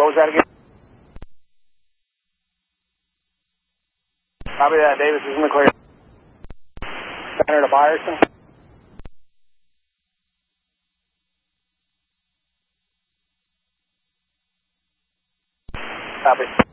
What was that again? Copy that, Davis is in the clear. Center to Byerson. Copy.